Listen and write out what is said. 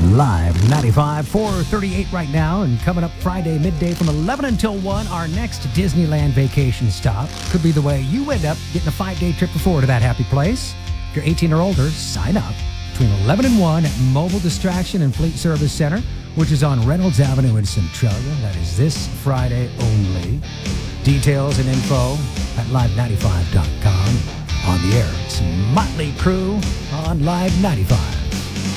Live 95, 4:38 right now, and coming up Friday midday from 11 until 1, our next Disneyland vacation stop could be the way you end up getting a 5-day trip for 4 to that happy place. If you're 18 or older, sign up between 11 and 1 at Mobile Distraction and Fleet Service Center, which is on Reynolds Avenue in Centralia. That is this Friday only. Details and info at live95.com. On the air, it's Motley Crue on Live 95.